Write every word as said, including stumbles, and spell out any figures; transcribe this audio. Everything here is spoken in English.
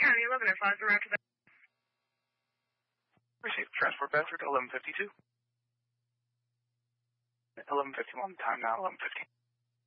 County eleven oh five, direct to that. Received transport Bedford eleven fifty-two. eleven fifty-one, time now eleven fifty.